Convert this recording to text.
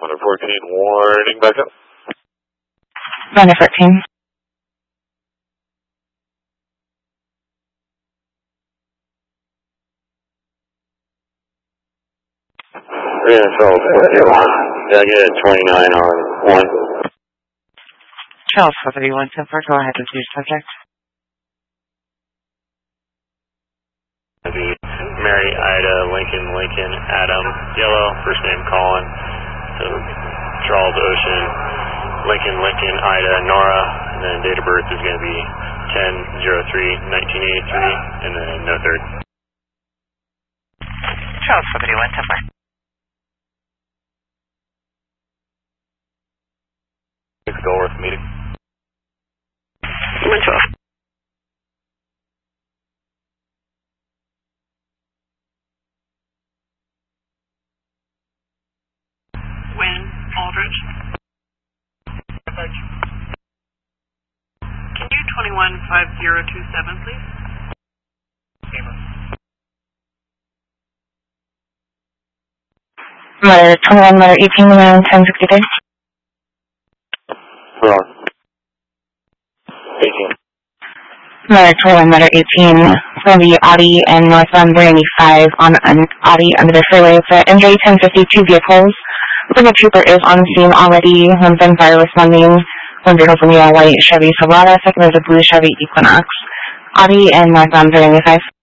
114, warning back up. 114. Charles 431. Yeah, I get 29 on 1. Charles 431, 10-4, go ahead with your subject. Mary, Ida, Lincoln, Adam, Yellow, first name Colin, so Charles Ocean, Lincoln, Ida, Nora, and then date of birth is going to be 10/03/1983, and then no third. Charles 431, 10-4. Goalworth meeting. 112. Wynn Aldridge. Can you 215027, please? 21, letter 18, around 1063. Wrong. 18. Letter 21, letter 18. It's going to be Audi and northbound Brandy 5 on an Audi under the freeway. It's at NJ 1052 vehicles. The trooper is on scene already. One been fire responding. One vehicle from a white Chevy Silverado. Second is a blue Chevy Equinox. Audi and northbound Brandy 5.